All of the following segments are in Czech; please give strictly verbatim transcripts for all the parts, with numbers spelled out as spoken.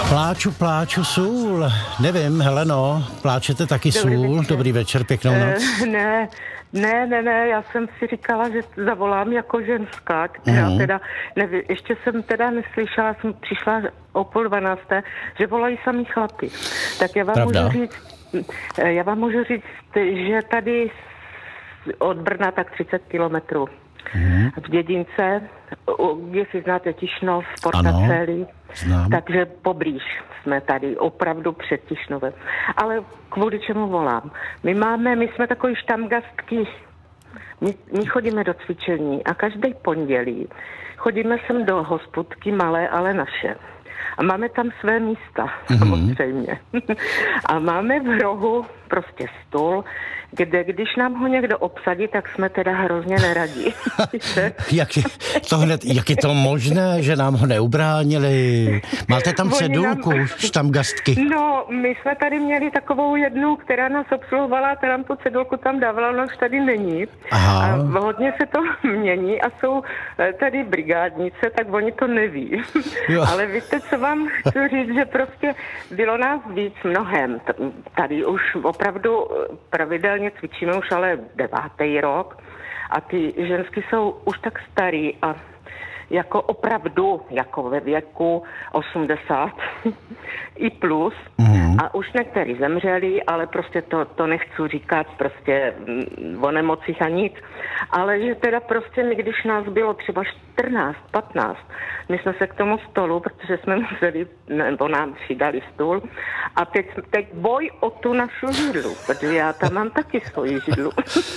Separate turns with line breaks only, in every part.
Pláču, pláču, sůl. Nevím, Heleno, pláčete taky Dobrý sůl? Večer. Dobrý večer, pěknou noc.
Uh, ne, ne, ne, ne, já jsem si říkala, že zavolám jako ženská, která mm. teda, nevím, ještě jsem teda neslyšela, jsem přišla o půl dvanácté, že volají samý chlapi. Tak já vám
Pravda.
můžu říct, já vám můžu říct, že tady od Brna tak třicet kilometrů. Hmm. V Dědince, jestli znáte Tišnov, Porta Celý, takže poblíž jsme tady, opravdu před Tišnovem. Ale kvůli čemu volám? My máme, my jsme takový štamgastky, my, my chodíme do cvičení a každý pondělí chodíme sem do hospodky malé, ale naše. A máme tam své místa, mm-hmm. samozřejmě. A máme v rohu prostě stůl, kde když nám ho někdo obsadí, tak jsme teda hrozně neradí.
jak, je, to hned, jak je to možné, že nám ho neubránili? Máte tam cedulku, nám... štamgastky?
No, my jsme tady měli takovou jednu, která nás obsluhovala, která nám tu cedulku tam dávala, ona už tady není. Aha. A hodně se to mění a jsou tady brigádnice, tak oni to neví. Ale víte, co vám chci říct, že prostě bylo nás víc mnohem. Tady už opravdu pravidelně cvičíme už ale devátý rok a ty žensky jsou už tak starý a jako opravdu, jako ve věku osmdesát i plus. Mm. A už někteří zemřeli, ale prostě to, to nechci říkat prostě o nemocích a nic. Ale že teda prostě my, když nás bylo třeba čtrnáct, patnáct, my jsme se k tomu stolu, protože jsme museli, nebo nám přidali stůl a teď, teď boj o tu našu židlu, protože já tam mám taky svoji židlu.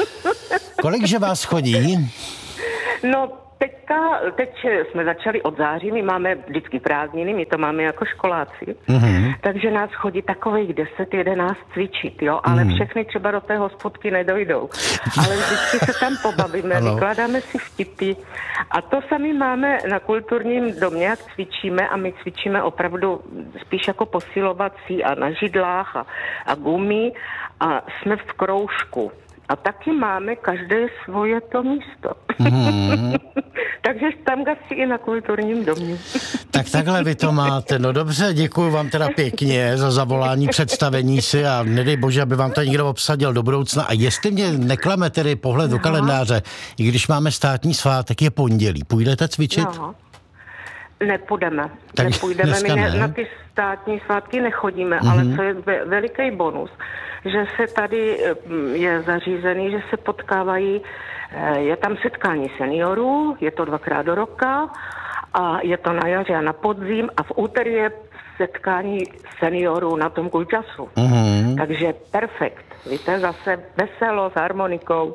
Kolikže vás chodí?
No, Teďka, teď jsme začali od září, my máme vždycky prázdniny, my to máme jako školáci, mm-hmm. takže nás chodí takových deset, jedenáct cvičit, jo, ale mm. všechny třeba do té hospodky nedojdou. Ale vždycky se tam pobavíme, vykládáme si vtipy a to sami máme na kulturním domě, jak cvičíme a my cvičíme opravdu spíš jako posilovací a na židlách a, a gumy a jsme v kroužku. A taky máme každé svoje to místo. Mm. Takže tam gasti i na kulturním domě.
Tak takhle vy to máte. No dobře, děkuji vám teda pěkně za zavolání, představení si a nedej bože, aby vám to někdo obsadil do budoucna. A jestli mě neklame tedy pohled do kalendáře, i když máme státní svátek, je pondělí. Půjdete cvičit?
No. Nepůjdeme. Tak Nepůjdeme. My ne,
ne?
na ty státní svátky nechodíme, mm-hmm. ale co je ve, veliký bonus, že se tady je zařízený, že se potkávají, je tam setkání seniorů, je to dvakrát do roka a je to na jaře a na podzim a v úterý je setkání seniorů na tom Kulčasu. Mm-hmm. Takže perfekt. Víte, zase veselo s harmonikou.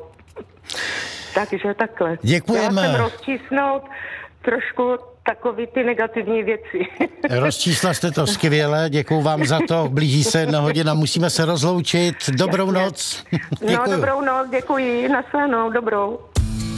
Takže takhle.
Děkujeme.
Já jsem rozčísnout trošku takový ty negativní věci.
Rozčísla jste to skvěle, děkuju vám za to, blíží se jedna hodina, musíme se rozloučit. Dobrou Jasně. noc.
No, dobrou noc, děkuji, nasledanou, dobrou.